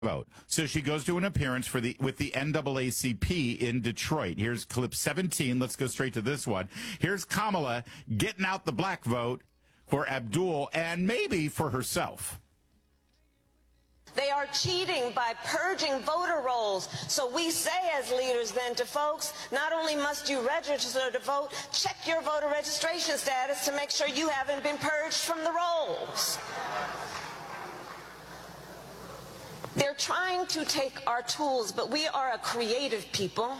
vote. So she goes to an appearance with the NAACP in Detroit. Here's clip 17. Let's go straight to this one. Here's Kamala getting out the black vote for Abdul and maybe for herself. They are cheating by purging voter rolls. So we say as leaders then to folks, not only must you register to vote, check your voter registration status to make sure you haven't been purged from the rolls. They're trying to take our tools, but we are a creative people.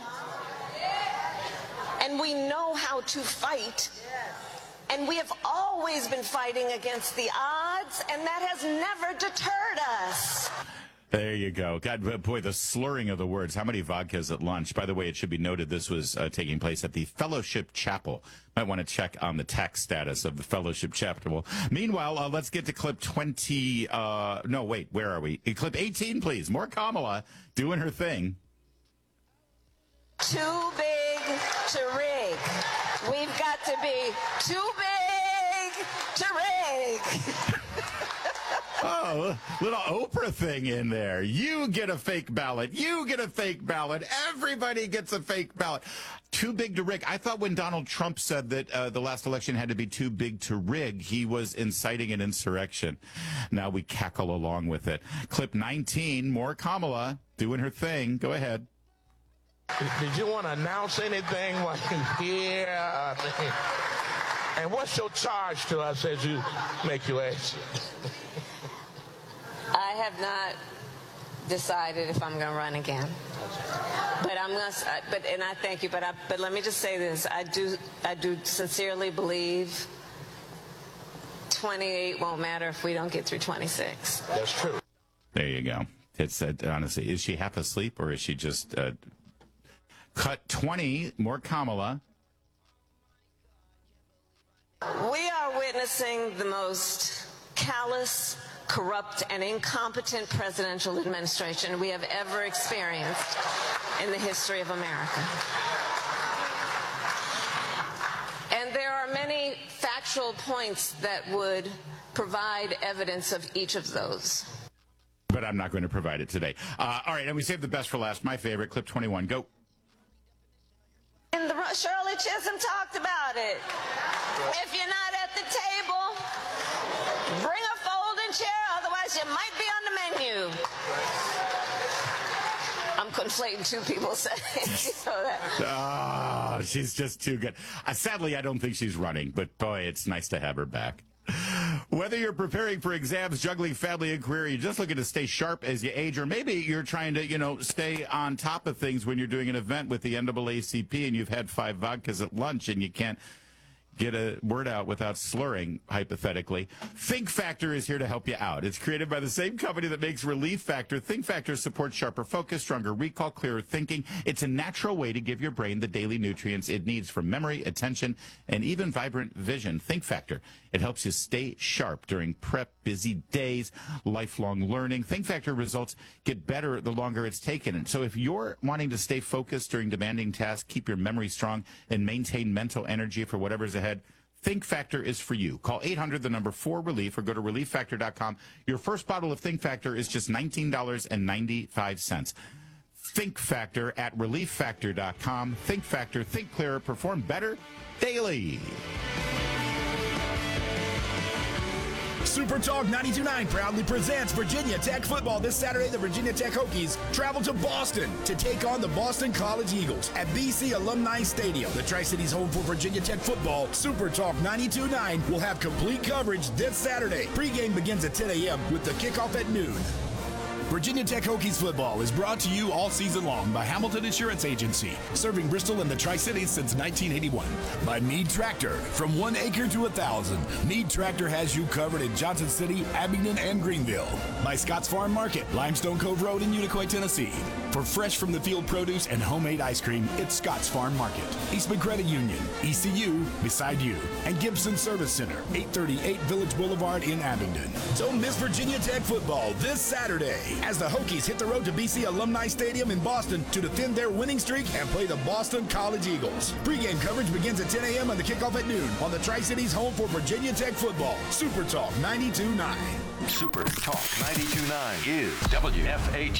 And we know how to fight. And we have always been fighting against the odds, and that has never deterred us. There you go. God, boy, the slurring of the words. How many vodkas at lunch? By the way, it should be noted this was taking place at the Fellowship Chapel. Might want to check on the tax status of the Fellowship Chapel. Meanwhile, let's get to clip 20. No, wait, where are we? Clip 18, please. More Kamala doing her thing. Too big to rig. We've got to be too big to rig. Oh, little Oprah thing in there. You get a fake ballot. You get a fake ballot. Everybody gets a fake ballot. Too big to rig. I thought when Donald Trump said that the last election had to be too big to rig, he was inciting an insurrection. Now we cackle along with it. Clip 19, more Kamala doing her thing. Go ahead. Did you want to announce anything while you're here? And what's your charge to us as you make your exit? I have not decided if I'm going to run again. But I'm going to. And I thank you. But let me just say this: I do sincerely believe 28 won't matter if we don't get through 26. That's true. There you go. It's honestly, is she half asleep or is she just cut 20? More Kamala. We are witnessing the most callous, corrupt, and incompetent presidential administration we have ever experienced in the history of America. And there are many factual points that would provide evidence of each of those. But I'm not going to provide it today. All right, and we saved the best for last. My favorite, clip 21. Go. And Shirley Chisholm talked about it. If you're not at the table, bring a folding chair, otherwise you might be on the menu. I'm conflating two people saying, you know that. Oh, she's just too good. Sadly, I don't think she's running, but boy, it's nice to have her back. Whether you're preparing for exams, juggling family and career, you're just looking to stay sharp as you age, or maybe you're trying to, stay on top of things when you're doing an event with the NAACP and you've had 5 vodkas at lunch and you can't get a word out without slurring, hypothetically. Think Factor is here to help you out. It's created by the same company that makes Relief Factor. Think Factor supports sharper focus, stronger recall, clearer thinking. It's a natural way to give your brain the daily nutrients it needs for memory, attention, and even vibrant vision. Think Factor. It helps you stay sharp during prep, busy days, lifelong learning. Think Factor results get better the longer it's taken. And so if you're wanting to stay focused during demanding tasks, keep your memory strong, and maintain mental energy for whatever's ahead, Think Factor is for you. Call 800-4RELIEF or go to relieffactor.com. Your first bottle of Think Factor is just $19.95. Think Factor at relieffactor.com. Think Factor, think clearer, perform better daily. Super Talk 92.9 proudly presents Virginia Tech football this Saturday. The Virginia Tech Hokies travel to Boston to take on the Boston College Eagles at BC Alumni Stadium. The Tri-Cities home for Virginia Tech football. Super Talk 92.9 will have complete coverage this Saturday. Pregame begins at 10 a.m. with the kickoff at noon. Virginia Tech Hokies football is brought to you all season long by Hamilton Insurance Agency, serving Bristol and the Tri-Cities since 1981. By Meade Tractor, from 1 acre to 1,000. Meade Tractor has you covered in Johnson City, Abingdon, and Greenville. By Scott's Farm Market, Limestone Cove Road in Unicoi, Tennessee. For fresh from the field produce and homemade ice cream, it's Scott's Farm Market. Eastman Credit Union, ECU, beside you. And Gibson Service Center, 838 Village Boulevard in Abingdon. Don't miss Virginia Tech football this Saturday as the Hokies hit the road to BC Alumni Stadium in Boston to defend their winning streak and play the Boston College Eagles. Pre-game coverage begins at 10 a.m. and the kickoff at noon on the Tri-Cities home for Virginia Tech football. Super Talk 92.9. Super Talk 92.9 is WFH.